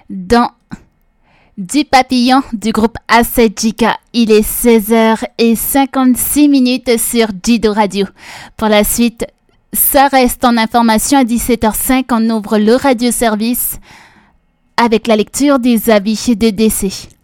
dans Du Papillon du groupe A7JK. Il est 16h56 sur Jido Radio. Pour la suite, ça reste en information à 17h05. On ouvre le radioservice avec la lecture des avis de décès.